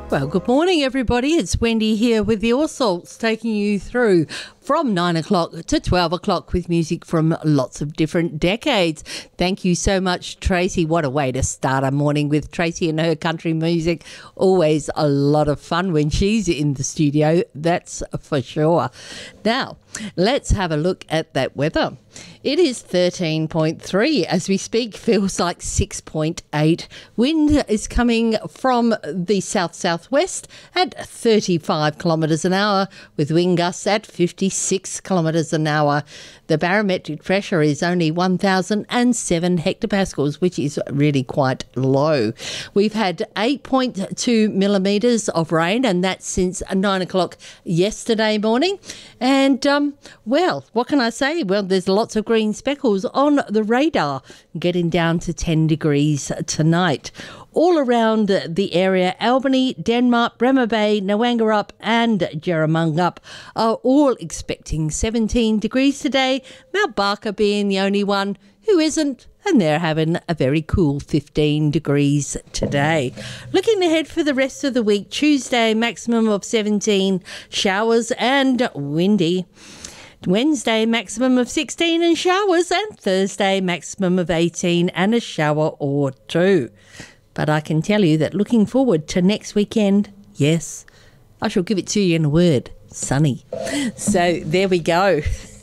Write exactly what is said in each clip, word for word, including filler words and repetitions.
Well, good morning, everybody. It's Wendy here with the All Salts, taking you through from nine o'clock to twelve o'clock with music from lots of different decades. Thank you so much, Tracy. What a way to start a morning with Tracy and her country music. Always a lot of fun when she's in the studio, that's for sure. Now, let's have a look at that weather. It is thirteen point three as we speak, feels like six point eight. Wind is coming from the south-southwest at thirty-five kilometres an hour with wind gusts at fifty-six kilometres an hour. The barometric pressure is only one thousand seven hectopascals, which is really quite low. We've had eight point two millimetres of rain, and that's since nine o'clock yesterday morning. And, um, well, what can I say? Well, there's lots of green speckles on the radar, getting down to ten degrees tonight. All around the area, Albany, Denmark, Bremer Bay, Noangarup and Jerramungup are all expecting seventeen degrees today, Mount Barker being the only one who isn't, and they're having a very cool fifteen degrees today. Looking ahead for the rest of the week, Tuesday, maximum of seventeen, showers and windy. Wednesday, maximum of sixteen and showers, and Thursday, maximum of eighteen and a shower or two. But I can tell you that looking forward to next weekend, yes, I shall give it to you in a word, sunny. So there we go.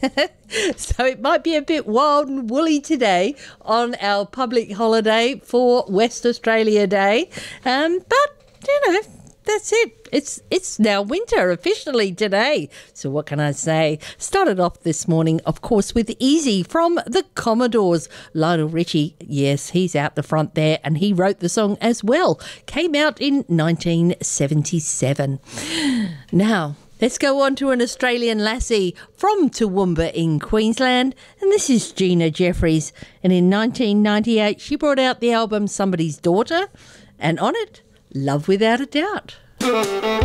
So it might be a bit wild and woolly today on our public holiday for West Australia Day. Um, but, you know, that's it. It's it's now winter officially today. So what can I say? Started off this morning, of course, with Easy from the Commodores. Lionel Richie, yes, he's out the front there, and he wrote the song as well. Came out in nineteen seventy-seven. Now, let's go on to an Australian lassie from Toowoomba in Queensland, and this is Gina Jeffries. And in nineteen ninety-eight, she brought out the album Somebody's Daughter, and on it, Love Without a Doubt.